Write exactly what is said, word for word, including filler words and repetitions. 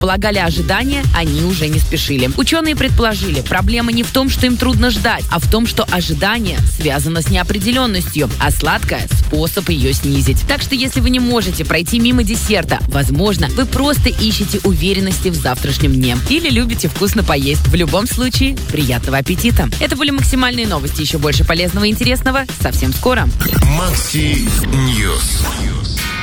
Полагали ожидания, они уже не спешили. Ученые предположили, проблема не в том, что им трудно ждать, а в том, что ожидание связано с неопределенностью, а сладкое – способ ее снизить. Так что если вы не можете пройти мимо десерта, возможно, вы просто ищете уверенности в завтрашнем дне. Или любите вкусно поесть. В любом случае, приятного аппетита. Это были максимальные новости. Еще больше полезного и интересного совсем скоро. Макси Ньюс.